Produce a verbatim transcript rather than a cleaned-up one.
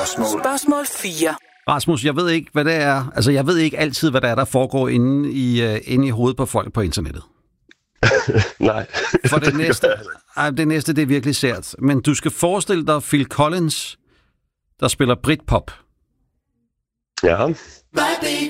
Spørgsmål. Spørgsmål fire. Rasmus, jeg ved ikke, hvad det er. Altså, jeg ved ikke altid, hvad der er, der foregår inde i, uh, inde i hovedet på folk på internettet. Nej. For det næste, ej, det næste, det er virkelig sært. Men du skal forestille dig Phil Collins, der spiller Britpop. Ja.